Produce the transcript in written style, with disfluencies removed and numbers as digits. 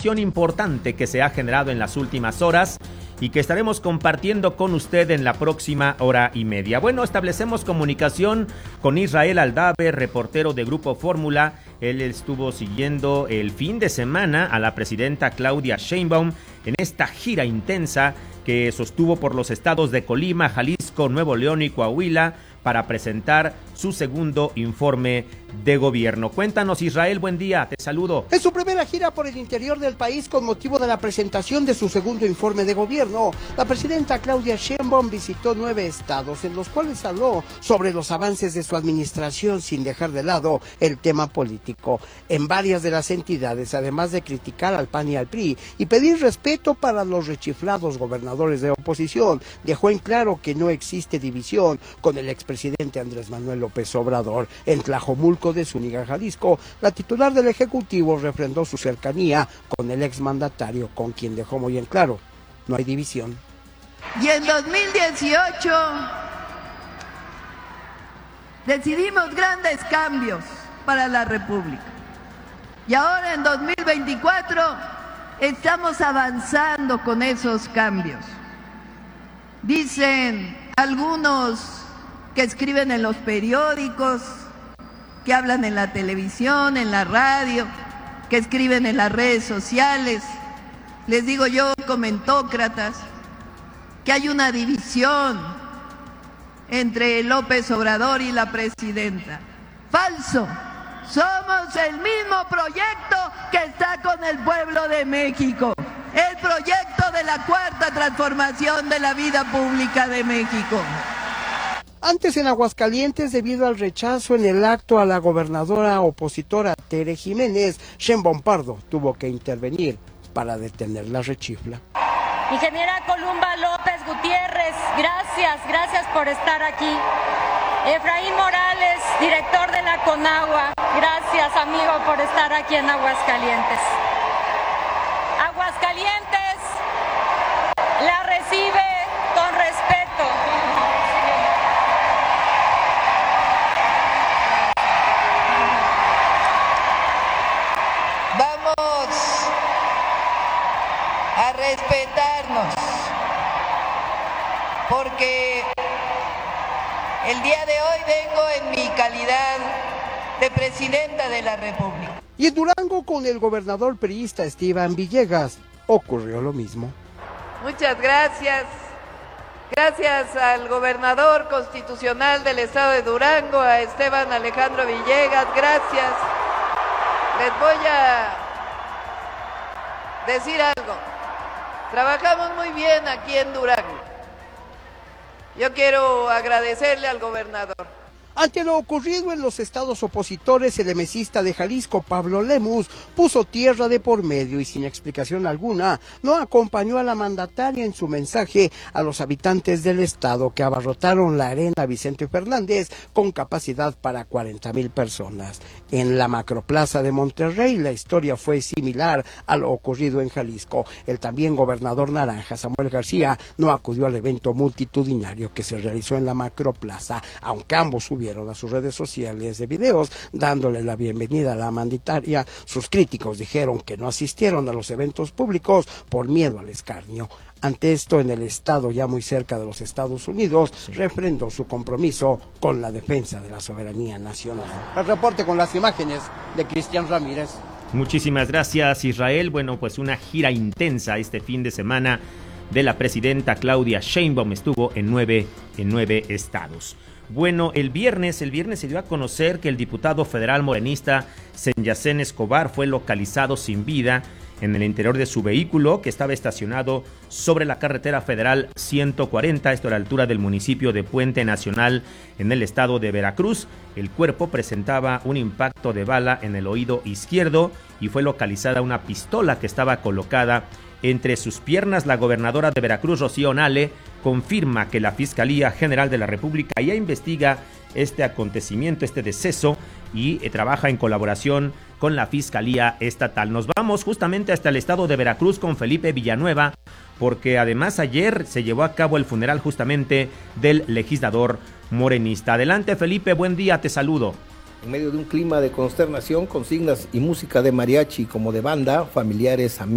información importante que se ha generado en las últimas horas y que estaremos compartiendo con usted en la próxima hora y media. Bueno, establecemos comunicación con Israel Aldave, reportero de Grupo Fórmula. Él estuvo siguiendo el fin de semana a la presidenta Claudia Sheinbaum en esta gira intensa que sostuvo por los estados de Colima, Jalisco, Nuevo León y Coahuila para presentar su segundo informe de gobierno. Cuéntanos, Israel, buen día, te saludo. En su primera gira por el interior del país con motivo de la presentación de su segundo informe de gobierno, la presidenta Claudia Sheinbaum visitó 9 estados en los cuales habló sobre los avances de su administración sin dejar de lado el tema político. En varias de las entidades, además de criticar al PAN y al PRI y pedir respeto para los rechiflados gobernadores de oposición, dejó en claro que no existe división con el expresidente Andrés Manuel López Obrador. En Tlajomulco de Zúñiga, Jalisco, la titular del Ejecutivo refrendó su cercanía con el exmandatario, con quien dejó muy en claro, no hay división. Y en 2018 decidimos grandes cambios para la República. Y ahora en 2024 estamos avanzando con esos cambios. Dicen algunos que escriben en los periódicos, que hablan en la televisión, en la radio, que escriben en las redes sociales. Les digo yo, comentócratas, que hay una división entre López Obrador y la presidenta. Falso. Somos el mismo proyecto que está con el pueblo de México. El proyecto de la cuarta transformación de la vida pública de México. Antes en Aguascalientes, debido al rechazo en el acto a la gobernadora opositora Tere Jiménez, Sheinbaum Pardo tuvo que intervenir para detener la rechifla. Ingeniera Columba López Gutiérrez, gracias por estar aquí. Efraín Morales, director de la Conagua, gracias amigo por estar aquí en Aguascalientes. Aguascalientes la recibe con respeto. A respetarnos, porque el día de hoy vengo en mi calidad de presidenta de la República. Y en Durango, con el gobernador priista Esteban Villegas, ocurrió lo mismo. Muchas gracias. Gracias al gobernador constitucional del estado de Durango, a Esteban Alejandro Villegas, gracias. Les voy a decir algo. Trabajamos muy bien aquí en Durango. Yo quiero agradecerle al gobernador. Ante lo ocurrido en los estados opositores, el emesista de Jalisco, Pablo Lemus, puso tierra de por medio y sin explicación alguna no acompañó a la mandataria en su mensaje a los habitantes del estado que abarrotaron la arena Vicente Fernández con capacidad para 40,000 personas. En la macroplaza de Monterrey la historia fue similar a lo ocurrido en Jalisco. El también gobernador naranja, Samuel García, no acudió al evento multitudinario que se realizó en la macroplaza, aunque ambos subieron a sus redes sociales de videos dándole la bienvenida a la mandataria. Sus críticos dijeron que no asistieron a los eventos públicos por miedo al escarnio. Ante esto, en el estado ya muy cerca de los Estados Unidos, refrendó su compromiso con la defensa de la soberanía nacional. El reporte con las imágenes de Cristian Ramírez. Muchísimas gracias, Israel. Bueno, pues una gira intensa este fin de semana de la presidenta Claudia Sheinbaum. Estuvo en nueve estados. Bueno, el viernes se dio a conocer que el diputado federal morenista Senyacén Escobar fue localizado sin vida en el interior de su vehículo que estaba estacionado sobre la carretera federal 140, esto a la altura del municipio de Puente Nacional en el estado de Veracruz. El cuerpo presentaba un impacto de bala en el oído izquierdo y fue localizada una pistola que estaba colocada entre sus piernas. La gobernadora de Veracruz, Rocío Nale, confirma que la Fiscalía General de la República ya investiga este acontecimiento, este deceso, y trabaja en colaboración con la Fiscalía Estatal. Nos vamos justamente hasta el estado de Veracruz con Felipe Villanueva, porque además ayer se llevó a cabo el funeral justamente del legislador morenista. Adelante, Felipe, buen día, te saludo. En medio de un clima de consternación, consignas y música de mariachi como de banda, familiares, amigos,